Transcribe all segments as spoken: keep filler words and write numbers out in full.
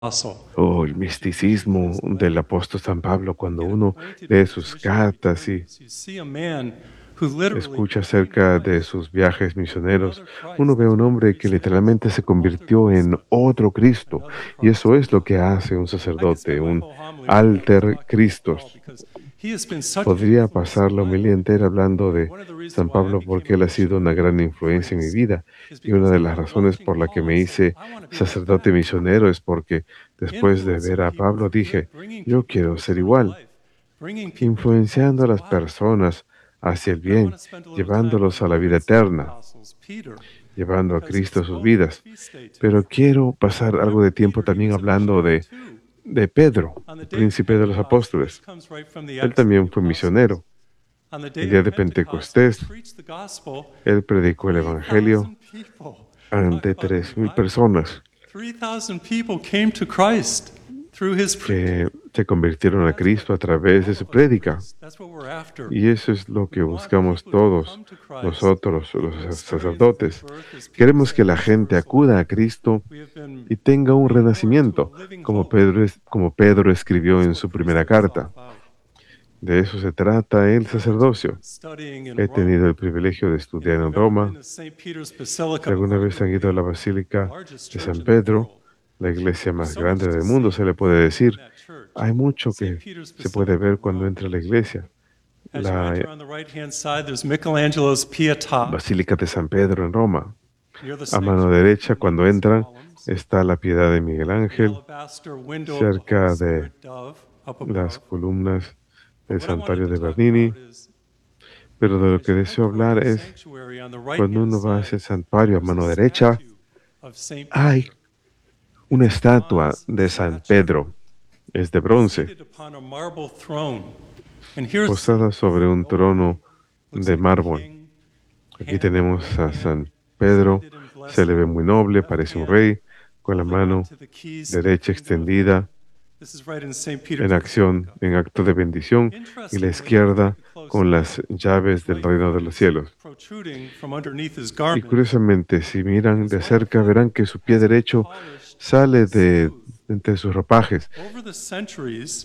apostle. O el misticismo del apóstol San Pablo, cuando Get uno acquainted lee with sus his missionary cartas y journeys. You see a man who literally escucha became acerca de Christ, sus viajes misioneros, another uno Christ. ve a That's un what a hombre que priest is. literalmente se Alter convirtió en Christo, otro Cristo. another Y Christ. eso es lo que hace un I could spend sacerdote, my un whole homily right now just alter talking about Paul Christos. because he has been such an Podría influence pasar in la my homilía life. entera hablando And de one of the reasons San why I Pablo became porque a él ha sido una missionary gran influencia en mi priest vida. is Y una because de las after razones watching por la que Paul, me I said, hice I want to be like sacerdote that. misionero es porque después de Influencing ver a people, Pablo dije, bringing yo people to quiero ser eternal igual, life, bringing people to influenciando a repentance. las Wow. personas hacia el But I want bien, to spend a little time on llevándolos the a la vida greatest of the eterna, apostles, Peter, llevando a because Cristo it's a sus both a vidas. feast day Pero today. quiero pasar algo Remember de tiempo Peter, he también was a hablando missionary de, too. de Pedro, On the day of príncipe de los Pentecost, and this apóstoles. comes right from the Él Acts of the también fue Apostles. misionero. On the El day día of de Pentecost, he Pentecostés, preached the gospel él to predicó el Evangelio three thousand people. Talk ante about a tres mil revival. personas three thousand people came to Christ through his preaching. que se convirtieron a That's what Cristo a través de all su of us prédica. priests, that's what we're after. Y eso es lo We que want buscamos people to todos come to Christ nosotros, and los to experience the new sacerdotes. birth, as Peter Queremos que said in la his gente first letter. acuda a Cristo We have been y tenga un reborn to a renacimiento, living como hope. Pedro, es- como Pedro escribió That's en what su primera priesthood is all carta. about. De eso se trata el Privilege of sacerdocio. studying in He Rome. tenido el privilegio de And if estudiar en you've ever been Roma. to Saint Peter's Basilica, Si alguna vez han ido a arguably la the Basílica largest de church San in the Pedro, world, la iglesia there's más so much grande to del mundo, see se le puede in decir. that church. Hay mucho Saint que Peter's se puede Basilica ver in cuando Rome. entra a la iglesia. As you La enter on the right-hand side, there's Michelangelo's Pietà. Basílica de San Pedro en Roma. Near the A mano sanctuary, derecha, cuando underneath its entran, columns, está la piedad de Miguel the Ángel, alabaster window of the Holy cerca de Spirit dove up las above. columnas But del what I wanted santuario to de talk Bernini. about is, Pero de lo as que you deseo head toward hablar the es sanctuary on the cuando right-hand uno va hacia side, el santuario a there's a mano derecha, statue of Saint hay Peter. una It's a estatua bronze de San statue Pedro. Es de bronce, seated upon a marble throne. And here's posada sobre un trono looks de like a mármol. king, Aquí hand in tenemos a right San hand, Pedro, extended in se le ve blessing, muy noble, left parece un hand rey, con la holding mano on to the keys to the derecha kingdom of extendida heaven. This is right in Saint Peter's en acción, Basilica. en acto de bendición, y la Interestingly, if you izquierda take a close con look, las llaves his del right reino foot de los is cielos. protruding from underneath his Y garment. curiosamente, si miran de His right cerca, foot verán que su pie has been derecho polished sale de smooth. entre sus ropajes. Over the centuries,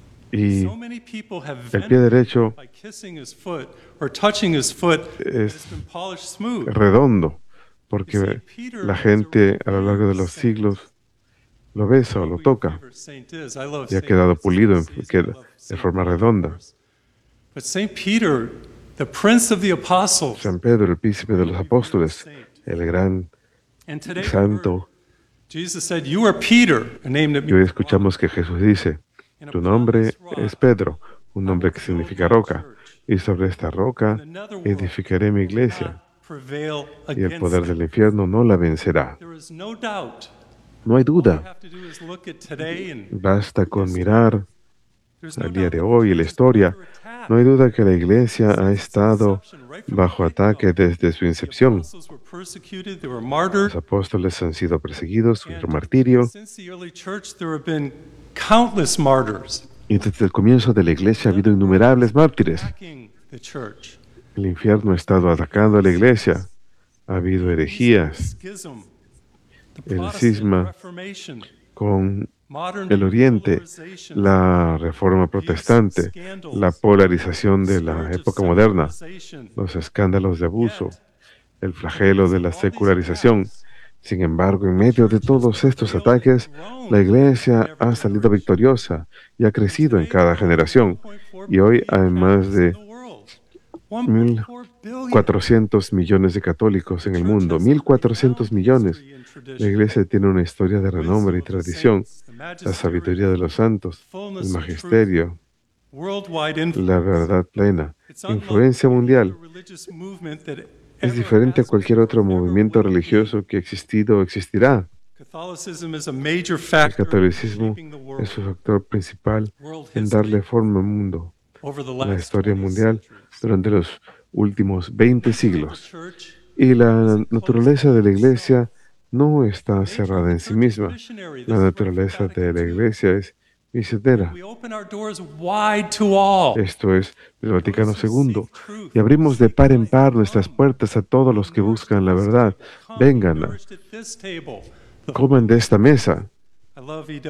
Y so many people have el pie venerated derecho him by kissing his foot or touching his foot that es has been polished smooth. redondo, You see, porque Peter la is a gente a lo largo de revered los saint. siglos lo besa I o don't know lo who your toca favorite saint is. I love y ha Saint quedado Francis pulido of en, Assisi. I queda love de Saint forma Paul, of redonda. course. But Saint Peter, the prince of the apostles, San Pedro, el príncipe de great los revered apóstoles, saint. el gran And today we heard santo. Jesus said, "You are Peter," a name that Y hoy means rock. escuchamos que Jesús dice, And tu upon nombre this rock es Pedro, un I will nombre que build significa my roca, church, y sobre esta and roca the netherworld edificaré mi will iglesia, not prevail y el against poder it. del infierno no la vencerá. There is no doubt. No hay All you duda, have to do is look at today and basta con mirar there's no al día doubt de that the hoy y church la has been historia. under attack No hay duda que la iglesia ha since its estado inception, right from the bajo get-go. ataque desde su The incepción. apostles were persecuted, they were Los martyred, apóstoles han sido perseguidos, sufrieron and martirio, since the early church there have been countless martyrs. y desde el comienzo de la iglesia ha habido innumerables mártires. Attacking the church. El infierno ha estado atacando a la iglesia. Ha habido herejías, Schism, the el Protestant cisma Reformation, con modern el Oriente, polarization, la reforma protestante, la polarización de la scourge of época moderna, secularization. los escándalos de abuso, Yet, el flagelo de la all these secularización. attacks, Sin embargo, en medio de todos estos ataques, la iglesia ha salido victoriosa y ha crecido en cada generación. Y hoy hay más de mil cuatrocientos millones de católicos en el mundo, mil cuatrocientos millones. La iglesia tiene una historia de renombre y tradición, la sabiduría de los santos, el magisterio, la verdad plena, influencia mundial. Es diferente a cualquier otro movimiento religioso que ha existido o existirá. El catolicismo es un factor principal en darle forma al mundo, a la historia mundial, durante los últimos veinte siglos. Y la naturaleza de la iglesia no está cerrada en sí misma. La naturaleza de la iglesia es misionera. Esto es del Vaticano segundo. Y abrimos de par en par nuestras puertas a todos los que buscan la verdad. Vengan, coman de esta mesa. I love E